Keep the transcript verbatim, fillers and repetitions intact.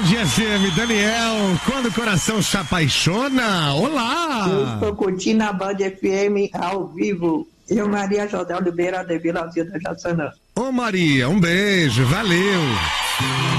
Band F M, Daniel, quando o coração se apaixona. Olá! Eu estou curtindo a Band F M ao vivo. Eu, Maria Jordão Oliveira, de Vila Alzira da Jaçanã. Ô Maria, um beijo, valeu!